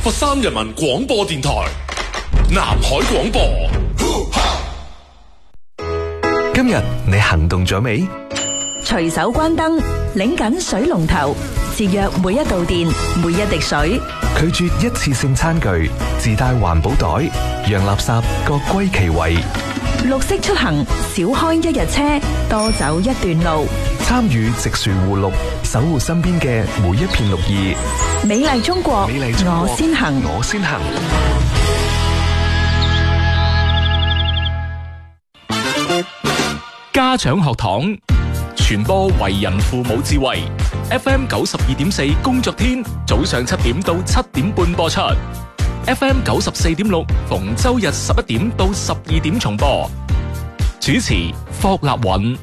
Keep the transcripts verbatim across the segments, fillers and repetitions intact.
佛山人民廣播電台南海廣播。 今日你行動咗未？ 隨手關燈，擰緊水龍頭，節約每一度電，每一滴水。 拒絕一次性餐具，自帶環保袋，讓垃圾各歸其位。 綠色出行，少開一日車，多走一段路。 參與植樹護綠，守護身邊嘅每一片綠意。 美麗中國， 美麗中國， 我先行， 我先行。 家長學堂傳播為人父母智慧。F M 九十二點四工作天早上七點到七點半播出。F M 九十四點六逢周日十一點到十二點重播。主持霍立允。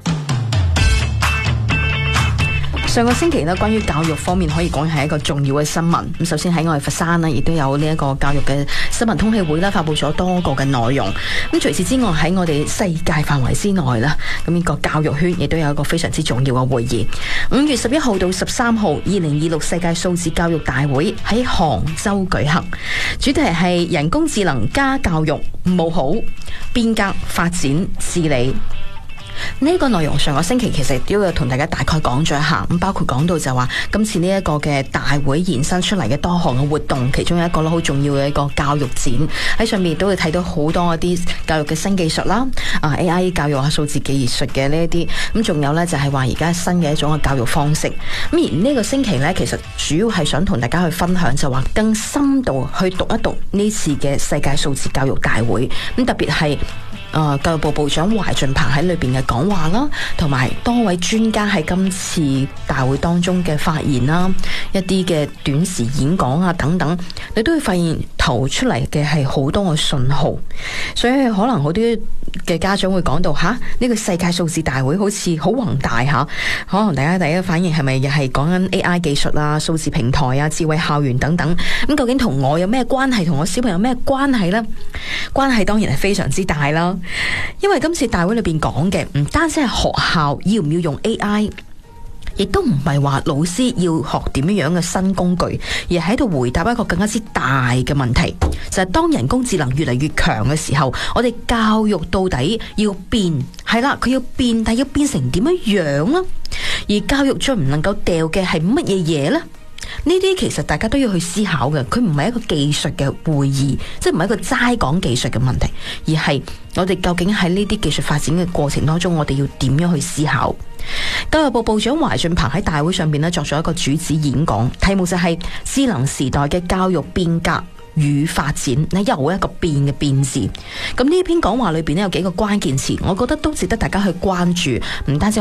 上個星期呢，關於教育方面可以講係一個重要嘅新聞。咁首先喺我哋佛山呢，亦都有呢一個教育嘅新聞通氣會啦，發佈咗多個嘅內容。咁除此之外，喺我哋世界範圍之內啦，咁呢個教育圈亦都有一個非常之重要嘅會議。五月十一號到十三號，二零二六世界數字教育大會喺杭州舉行，主題係人工智能加教育，務好變革發展治理。呢個內容上個星期其實都有同大家大概講咗一下，咁包括講到就話今次呢一個嘅大會延伸出嚟嘅多項嘅活動，其中有一個好重要嘅一個教育展，喺上面都會睇到好多一啲教育嘅新技術啦，啊 A I 教育啊數字技術嘅呢一啲，咁仲有呢，就係話而家新嘅一種嘅教育方式。咁而呢個星期呢，其實主要係想同大家去分享就話更深度去讀一讀呢次嘅世界數字教育大會，咁特別係誒、呃、教育部部長懷進鵬喺裏邊嘅講話啦，同埋多位專家喺今次大會當中嘅發言啦，一啲嘅短時演講啊等等，你都會發現投出嚟嘅係好多嘅信號，所以可能好啲嘅家長會講到吓，呢、這個世界數字大會好似好宏大吓，可能大家第一個反應係咪又係講緊 A I 技術啊、數字平台啊、智慧校園等等？咁究竟同我有咩關係？同我小朋友有咩關係呢？關係當然係非常之大啦。因為今次大會裏邊講嘅唔單止係學校要唔要用 A I， 亦都唔係話老師要學點樣樣嘅新工具，而係喺度回答一個更加之大嘅問題，就係當人工智能越嚟越強嘅時候，我哋教育到底要變，係啦，佢要變，但要變成點樣樣啦？而教育最唔能夠掉嘅係乜嘢嘢呢？呢啲其實大家都要去思考嘅，佢唔係一個技術嘅會議，即係唔係一個齋講技術嘅問題，而係我哋究竟喺呢啲技術發展嘅過程當中，我哋要點樣去思考？教育部部長懷進鵬喺大會上邊咧作咗一個主旨演講，題目就係智能時代嘅教育變革與發展，咧又一個變嘅變字。咁呢篇講話裏邊咧有幾個關鍵詞，我覺得都值得大家去關注，唔單止